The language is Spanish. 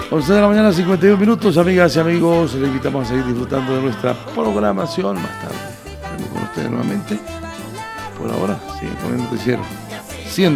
11 de la mañana, 51 minutos, amigas y amigos. Les invitamos a seguir disfrutando de nuestra programación más tarde. Venimos con ustedes nuevamente. Por ahora, siguen con el noticiero.